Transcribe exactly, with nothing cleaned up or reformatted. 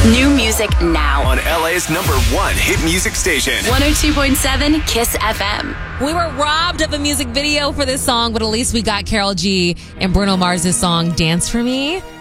New music now on L A's number one hit music station. one oh two point seven Kiss F M. We were robbed of a music video for this song, but at least we got Karol G and Bruno Mars' song Dance For Me.